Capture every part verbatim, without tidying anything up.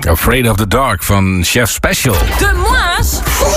Afraid of the Dark van Chef Special. De Moas.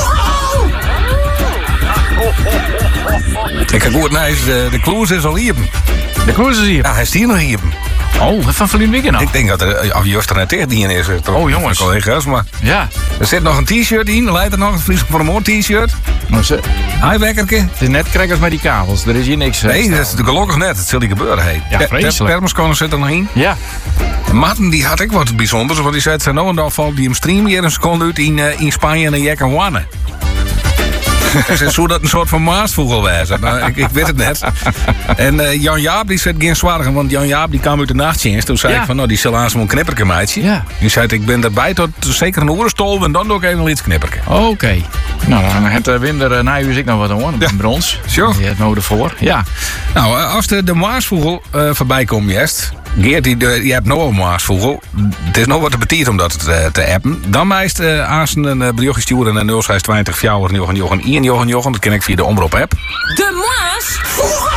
Ik ga goed naar de, de Kloes is al hier. De Kloes is hier? Ja, hij is hier nog hier. Oh, van Verlien Wikken nog? Ik denk dat er, of Joost er net tegen die is. Toch, oh jongens. Collega's, maar ja. Er zit nog een t-shirt in, er leidt er nog een Fries voor een mooi t-shirt. Hij wekkerke. Het is net crackers met die kabels, er is hier niks. Nee, dat is gelukkig net, het zal niet gebeuren. Hey. Ja, vreselijk. De thermoskanner zit er nog in. Ja. Maarten die had ik wat bijzonders, want die zei: zijn nou en dan valt die hem stream hier een seconde uit in, uh, in Spanje en een jek en wannen. Ze zou dat een soort van maasvogel wezen. Nou, ik, ik weet het net. En uh, Jan Jaap die zei geen zwaarder, want Jan Jaap die kwam uit de nachtdienst. Toen zei ja. ik van, nou die zal aan zo'n knipperke meidje. Ja. Die zei, ik ben erbij tot zeker een oerstol en dan doe ik even nog iets knipperke. Oké. Okay. Nou, dan het uh, Winder, uh, na u is ik nog wat aan ja. brons. Sure. Je hebt nodig voor. Ja. Nou, uh, als de, de maasvogel uh, voorbij komt, Jest. Geert, die, de, je hebt nog een maasvogel. Het is nog wat te betiert om dat te, te appen. Dan meest uh, aan een uh, berichtje sturen naar nul zes twintig vier jochen jochen één jochen jochen. Dat ken ik via de omroep app. De maasvogel!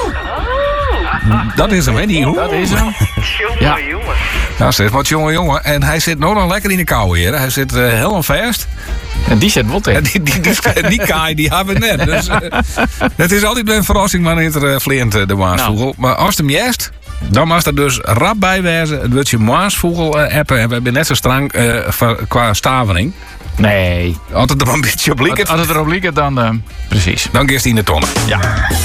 Dat is hem, hè? Die dat is hem. Ja, jongen. Ja, zit wat jongen, jongen. En hij zit nog, nog lekker in de kou hier. Hij zit uh, heel vast. En die zit wat in. Ja, die, die, die, die kaai, die hebben we net. Dus, uh, het is altijd een verrassing wanneer er uh, vleent uh, de maasvogel. Nou. Maar als hem jest, dan mag er dus rap bij wezen. Het wordt je maasvogel uh, appen. En we hebben net zo streng uh, qua stavering. Nee. Altijd er een beetje op lieket. Als het erop lieket, dan uh, precies. Dan kiest hij in de tonnen. Ja.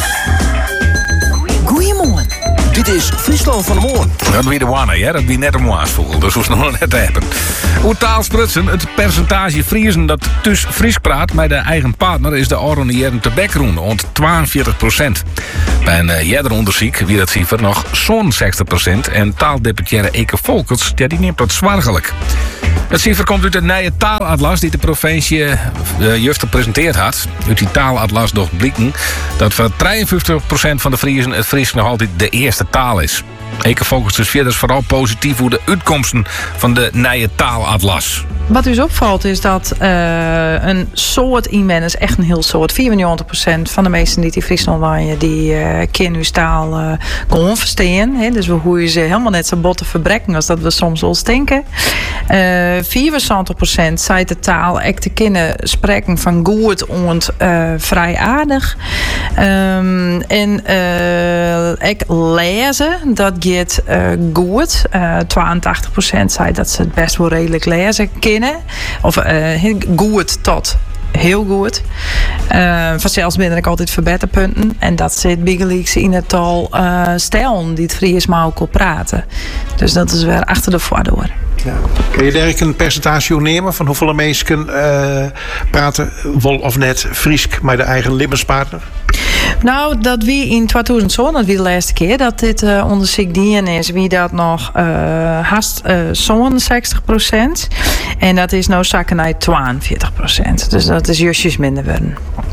Goeiemorgen. Dit is Friesland van de Morgen. Dat wie de wanne, ja? Dat wie net een maasvogel. Dus hoe ze nog net hebben. Hoe taalsprutsen, het percentage Friesen dat dus Fries praat met de eigen partner is de oranje te bekroen, rond tweeënveertig procent. Bij een uh, jeder onderzoek wie dat cijfer nog zo'n zestig procent. En taaldeputaire Eke Volkers, ja, die neemt dat zwaargelijk. Het cijfer komt uit de nieuwe taalatlas die de provincie uh, juist gepresenteerd had. Uit die taalatlas doch blikken dat voor drieënvijftig procent van de Friesen het Fries nog altijd de eerste taal is. Eke Volkers dus verder vooral positief hoe de uitkomsten van de nieuwe taalatlas. Wat dus opvalt is dat uh, een soort inwoners, echt een heel soort, vierennegentig procent van de meesten die in Friesland wonen, die uh, kunnen hun taal uh, gewoon verstaan. Hè? Dus we hoeven ze helemaal net zo bot te verbrekken als dat we soms wel denken. Uh, vierenzeventig procent zei de taal echt te kunnen spreken van goed en uh, vrij aardig. Um, en uh, ik lezen, dat gaat uh, goed. Uh, tweeëntachtig procent zei dat ze het best wel redelijk lezen kunnen. Of uh, goed tot heel goed. Uh, vanzelfs ben ik altijd verbeterpunten. En dat zit bigeliks in het tal uh, stijlen die het Fries maar ook al praten. Dus dat is weer achter de voordeur. Ja. Kun je daar een percentage nemen van hoeveel mensen uh, praten wel of net Fries met de eigen levenspartner? Nou, dat wie in tweeduizend zo, dat wie de laatste keer dat dit uh, onderzoek dien is, wie dat nog uh, haast uh, zo'n zestig procent. En dat is nou zakken naar tweeënveertig procent. Dus dat is justjes minder worden.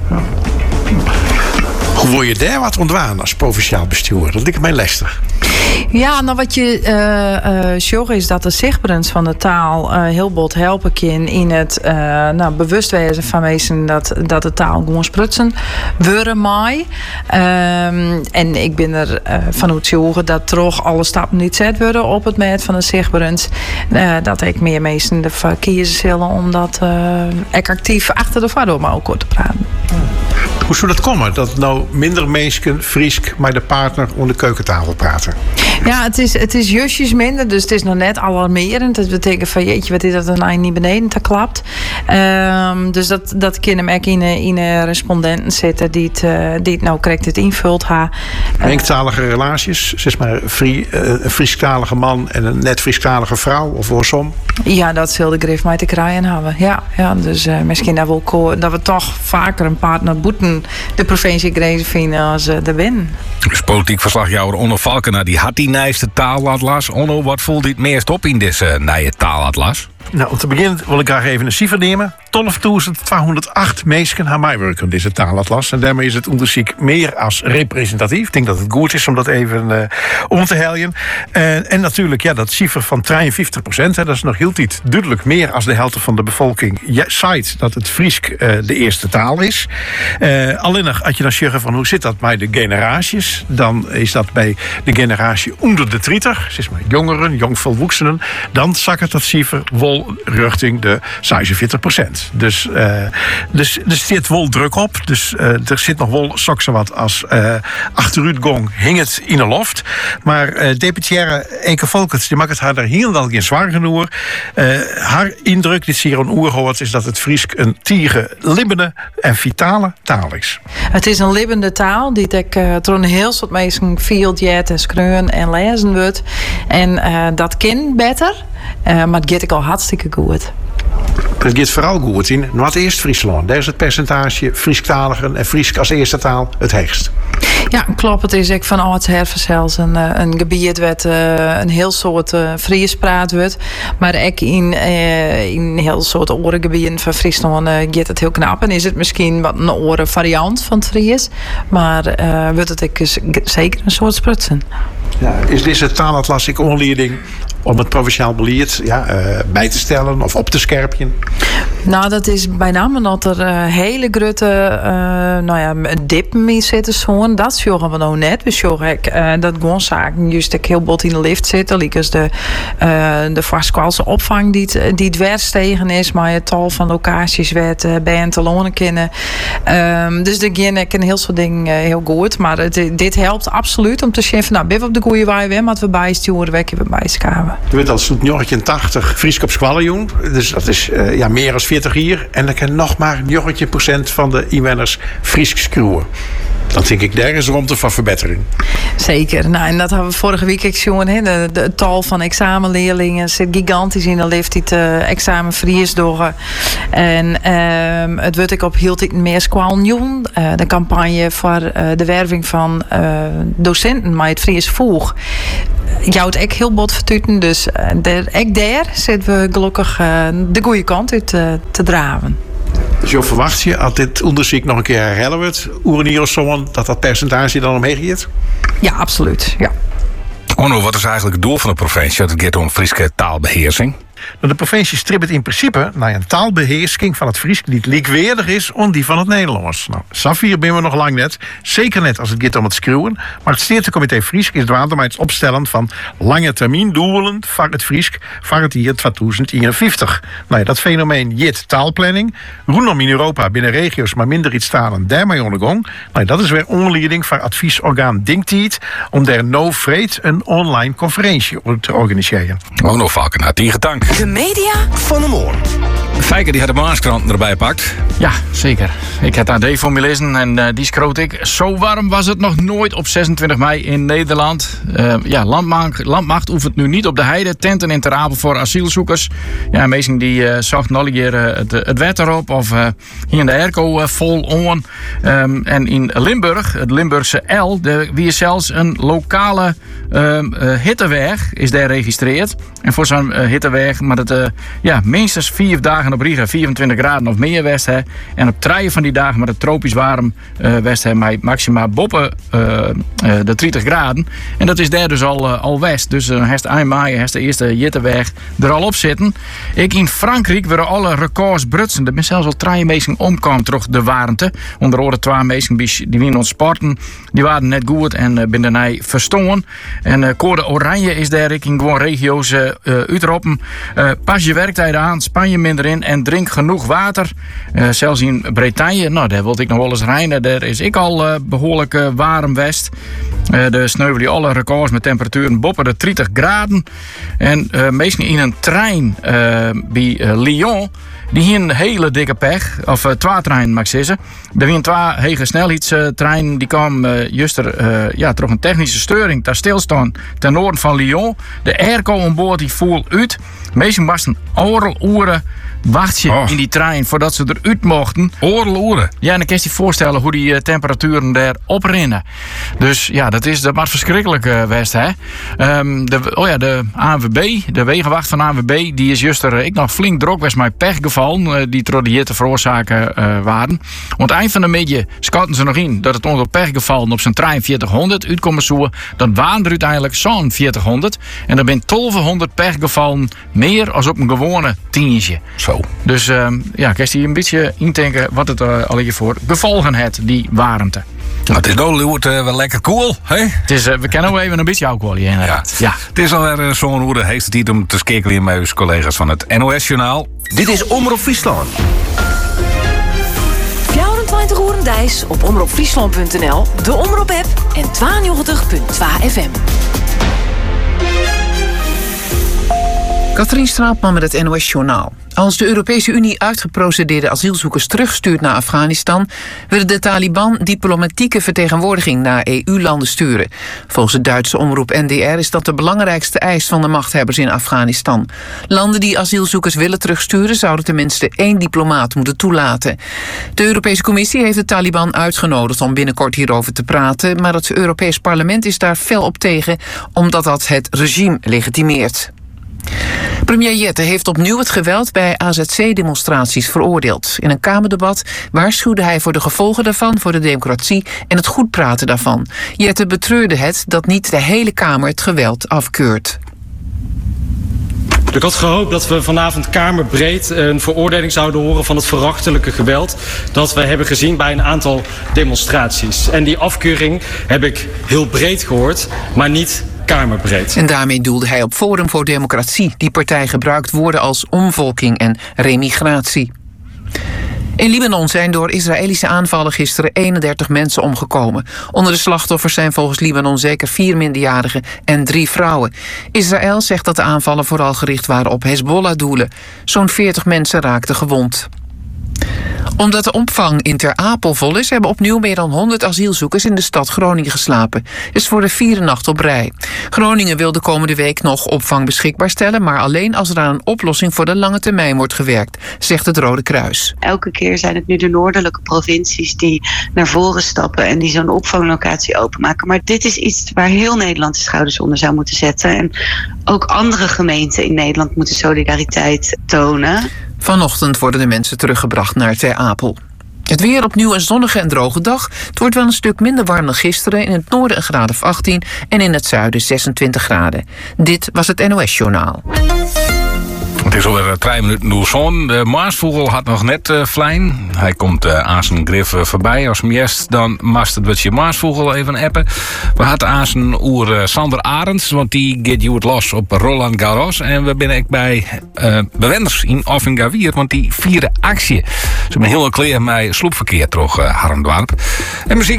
Hoe word je daar wat ontwaan als provinciaal bestuur? Dat lijkt mij lastig. Ja, nou wat je uh, uh, zorgt is dat de zichtbaarheid van de taal uh, heel bot helpen kan in het uh, nou, bewustwezen van mensen dat, dat de taal gewoon sprutsen worden mij. Um, en ik ben er uh, van uitzoeken dat toch alle stappen niet zet worden op het met van de zichtbaarheid. Uh, dat ik meer mensen ervoor kiezen zullen om dat uh, ik actief achter de voordeur maar ook kort te praten. Hoe zou dat komen? Dat nou minder mensen Fries met de partner om de keukentafel praten? Ja, het is, het is justjes minder, dus het is nog net alarmerend. Dat betekent van jeetje, wat is dat er nou niet beneden te klapt. Um, dus dat, dat kunnen ook in, in respondenten zitten die het, uh, die het nou correct het invult. Ha. Mengtalige relaties, zeg maar Frie, uh, een Friesktalige man en een net Friesktalige vrouw of andersom? Ja, dat zal de grif mij te krijgen hebben. Ja, ja, dus uh, misschien dat we, dat we toch vaker een partner boeten de provincie grenzen vinden als uh, de win. Dus politiek verslagjouwer Onno Valkenaar die had die nijste taalatlas. Onno, wat voelt dit meest op in deze uh, nieuwe taalatlas? Nou, om te beginnen wil ik graag even een cijfer nemen. twaalfduizend tweehonderdacht mensen aan meewerken deze taalatlas. En daarmee is het onderzoek meer als representatief. Ik denk dat het goed is om dat even uh, om te helden. Uh, en natuurlijk, ja, dat cijfer van drieënvijftig procent, hè, dat is nog heel iets duidelijk meer als de helft van de bevolking ja, zei dat het Fries uh, de eerste taal is. Uh, alleen nog, als je dan zegt van hoe zit dat bij de generaties, dan is dat bij de generatie onder de twintig, zeg maar jongeren, jongvolwassenen, dan zakt dat cijfer wel richting de zesenveertig procent. Dus, uh, dus er zit wel druk op. Dus uh, er zit nog wel zo wat als uh, achteruitgang hing het in de loft. Maar uh, deputaire Eke Volkert, die maakt het haar daar helemaal geen zwaar genoeg. Uh, haar indruk, dit zie je een oerhoort, is dat het Fries een tige, libbende en vitale taal is. Het is een libbende taal die ik uh, door een heel soort mensen veel jet en schreeuwen en lezen wordt. En uh, dat kan beter, uh, maar het gaat ik al hartstikke goed. Het gaat vooral goed in Noord-Eerst-Friesland. Daar is het percentage Friesk-taligen en Fries als eerste taal het hoogst. Ja, klopt. Het is ook van oudsher zelfs een, een gebied waar uh, een heel soort uh, Fries praat wordt. Maar ook in, uh, in een heel soort orengebieden van Friesland uh, gaat het heel knap. En is het misschien wat een oren variant van het Fries. Maar uh, wordt het ook zeker een soort sprutsen. Ja, is deze taalatlas ik onleiding om het provinciaal beleid ja, uh, bij te stellen of op te scherpen? Nou, dat is bijna dat er uh, hele grote uh, nou ja, dippen in zitten. Zo'n. Dat zorgen we nou net. We zorgen uh, dat gewoon zaken juist heel bot in de lift zitten. Like de, uh, de vastkwalse opvang die het, die het werd tegen is. Maar het tal van locaties werd uh, bij en te lonen kennen. Um, dus de gaan ik een heel soort dingen uh, heel goed. Maar het, dit helpt absoluut om te zien van nou, ben we op de goede wij weer. Maar we bijsturen, we hebben bijschaven. Je weet al zo'n negenentachtig Fries op Squallejoen. Dus dat is uh, ja, meer dan veertig jaar. En dan kan nog maar negentien procent van de inwoners Fries schreeuwen. Dan denk ik, daar is ruimte voor verbetering. Zeker. Nou, en dat hebben we vorige week gezien. Hè. De, de, het tal van examenleerlingen zit gigantisch in de lift die het uh, examen Fries door. En uh, het wordt ik op heel tijd meer squaljoen. Uh, de campagne voor uh, de werving van uh, docenten maar het Fries vroeg. Jouwt ik heel bot vertuten. Dus uh, der, ik daar zitten we gelukkig uh, de goede kant uit uh, te draven. Dus je verwacht je, als dit onderzoek nog een keer herhalen wordt, oeren of zo, dat dat percentage dan omheen gaat? Ja, absoluut. Ja. Onno, wat is eigenlijk het doel van de provincie? Het gaat om Friese taalbeheersing. De provincie strebt in principe naar een taalbeheersing van het Fries die likwaardig is om die van het Nederlands. Nou, Safir ben we nog lang net, zeker net als het gaat om het schreeuwen, maar het Steertecomité Fries is dwaande met het opstellen van lange termijn doelen voor het Fries voor het jaar tweeduizend eenenvijftig. Nou ja, dat fenomeen jit taalplanning, rondom in Europa binnen regio's maar minder iets talen daarmee ondergang. Nou, dat is weer onleiding van adviesorgaan Dinktiet om daar no vreed een online conferentie te organiseren. Onno Valkenaar, tegen dank. De media Van de Moorn. Fijker die had de Maaskrant erbij pakt. Ja, zeker. Ik heb daar D voor me lezen en uh, die schroot ik. Zo warm was het nog nooit op zesentwintig mei in Nederland. Uh, ja, landmacht, landmacht oefent nu niet op de heide. Tenten in Ter Apel voor asielzoekers. Ja, mensen die uh, zochten al hier uh, het, het wetter op of uh, hier in de airco uh, vol on. Um, en in Limburg, het Limburgse L, de, wie is zelfs een lokale um, uh, hitteweg is daar geregistreerd. En voor zo'n uh, hitteweg, maar het uh, ja, minstens vier dagen op Riga, vierentwintig graden of meer west. Hè. En op drie van die dagen met het tropisch warm uh, west. Hè, met maxima boppen uh, uh, de dertig graden. En dat is daar dus al, uh, al west. Dus dan uh, heeft Eimaaien, heeft de eerste hitteweg er al op zitten. Ik in Frankrijk werden alle records brutsen. Er zijn zelfs al drie mensen omkomen terug de warmte. Onder andere twee mensen die winnen sporten. Die waren net goed en uh, binnen mij verstoren. En uh, code oranje is daar ik in gewoon regio's uh, uh, uitroepen. Uh, pas je werktijd aan, span je minder in en drink genoeg water. Uh, zelfs in Bretagne, nou daar wilde ik nog wel eens rijden. Daar is ik al uh, behoorlijk uh, warm west. Uh, de sneuvelen alle records met temperaturen boven de dertig graden. En uh, meestal in een trein uh, bij uh, Lyon. Die hier een hele dikke pech, of uh, twee treinen mag ik zeggen. Er waren twee hege snelheidstreinen, die kwamen uh, juist er uh, ja, toch een technische storing ter stilstaan ten noorden van Lyon. De airco onboord die voel uit. Meestal was een oorl uren wachtje oh. in die trein voordat ze eruit mochten. Oorl uren? Ja, en dan kan je je voorstellen hoe die uh, temperaturen daar oprennen. Dus ja, dat is dat was verschrikkelijk uh, west, hè. Um, de, oh ja, de A N W B, de wegenwacht van A N W B, die is juist er uh, ik nog flink druk was met pech gevoeld. pergevallen uh, die door de hitte veroorzaken uh, waren. Want eind van de middag schatten ze nog in dat het aantal pergevallen op zijn vierhonderd uitkomen zou. Dat waren er uiteindelijk zo'n vierhonderd. En er zijn twaalfhonderd pergevallen meer als op een gewone tientje. Zo. Dus uh, ja, kan je een beetje indenken wat het uh, al hiervoor gevolgen heeft, die warmte. Nou, het is doodluwt uh, wel lekker cool, hè? Het is, uh, we kennen wel even een beetje alcohol hier, inderdaad. Ja. Ja. Het is alweer uh, zo'n hoe de heeft het tijd om te skakelen met uw collega's van het N O S-journaal. Dit is Omroep Friesland. vierentwintig uur Dijs op omroep friesland punt n l, de Omroep-app en tweeënnegentig punt twee F M. Katrien Straatman met het N O S-journaal. Als de Europese Unie uitgeprocedeerde asielzoekers terugstuurt naar Afghanistan, willen de Taliban diplomatieke vertegenwoordiging naar E U-landen sturen. Volgens het Duitse omroep N D R is dat de belangrijkste eis van de machthebbers in Afghanistan. Landen die asielzoekers willen terugsturen zouden tenminste één diplomaat moeten toelaten. De Europese Commissie heeft de Taliban uitgenodigd om binnenkort hierover te praten, maar het Europees Parlement is daar fel op tegen, omdat dat het regime legitimeert. Premier Jette heeft opnieuw het geweld bij A Z C-demonstraties veroordeeld. In een Kamerdebat waarschuwde hij voor de gevolgen daarvan voor de democratie en het goed praten daarvan. Jette betreurde het dat niet de hele Kamer het geweld afkeurt. Ik had gehoopt dat we vanavond kamerbreed een veroordeling zouden horen van het verachtelijke geweld dat we hebben gezien bij een aantal demonstraties. En die afkeuring heb ik heel breed gehoord, maar niet kamerbreed. En daarmee doelde hij op Forum voor Democratie. Die partij gebruikt woorden als omvolking en remigratie. In Libanon zijn door Israëlische aanvallen gisteren eenendertig mensen omgekomen. Onder de slachtoffers zijn volgens Libanon zeker vier minderjarigen en drie vrouwen. Israël zegt dat de aanvallen vooral gericht waren op Hezbollah-doelen. Zo'n veertig mensen raakten gewond. Omdat de opvang in Ter Apel vol is, hebben opnieuw meer dan honderd asielzoekers in de stad Groningen geslapen. Het is voor de vierde nacht op rij. Groningen wil de komende week nog opvang beschikbaar stellen, maar alleen als er aan een oplossing voor de lange termijn wordt gewerkt, zegt het Rode Kruis. Elke keer zijn het nu de noordelijke provincies die naar voren stappen en die zo'n opvanglocatie openmaken. Maar dit is iets waar heel Nederland de schouders onder zou moeten zetten. En ook andere gemeenten in Nederland moeten solidariteit tonen. Vanochtend worden de mensen teruggebracht naar Ter Apel. Het weer opnieuw een zonnige en droge dag. Het wordt wel een stuk minder warm dan gisteren. In het noorden een graad of achttien en in het zuiden zesentwintig graden. Dit was het N O S-journaal. Het is alweer twee minuten door zon. De Maasvogel had nog net uh, vlein. Hij komt uh, aan zijn grif uh, voorbij. Als meest dan mast het wat je Maasvogel even appen. We hadden aan zijn oer uh, Sander Arends, want die gaat je het los op Roland Garros. En we zijn ook bij uh, bewoners in Offengawier, want die vieren actie. Ze hebben heel kleer met sloepverkeer terug uh, Harmdwarp. En muziek.